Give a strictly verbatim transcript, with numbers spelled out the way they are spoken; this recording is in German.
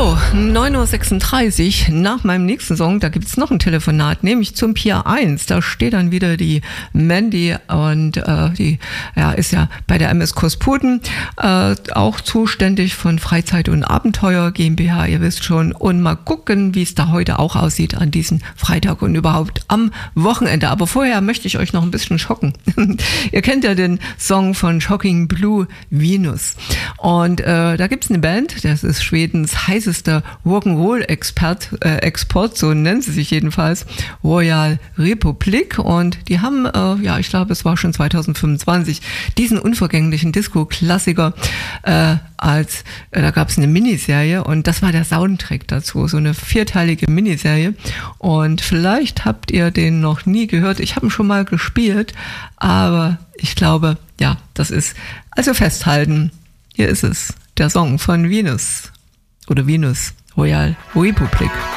So, neun Uhr sechsunddreißig, nach meinem nächsten Song, da gibt's noch ein Telefonat, nämlich zum Pier eins. Da steht dann wieder die Mandy und äh, die ja, ist ja bei der M S Kosputen äh, auch zuständig von Freizeit und Abenteuer GmbH, ihr wisst schon. Und mal gucken, wie es da heute auch aussieht an diesem Freitag und überhaupt am Wochenende. Aber vorher möchte ich euch noch ein bisschen schocken. Ihr kennt ja den Song von Shocking Blue, Venus. Und äh, da gibt's eine Band, das ist Schwedens heißester Rock'n'Roll-Expert, äh, Export, so nennen sie sich jedenfalls, Royal Republic. Und die haben, äh, ja, ich glaube, es war schon zwanzig fünfundzwanzig, diesen unvergänglichen Disco-Klassiker äh, als, äh, da gab es eine Miniserie und das war der Soundtrack dazu, so eine vierteilige Miniserie. Und vielleicht habt ihr den noch nie gehört. Ich habe ihn schon mal gespielt, aber ich glaube, ja, das ist, also festhalten. Hier ist es, der Song von Venus oder Venus, Royal Republic.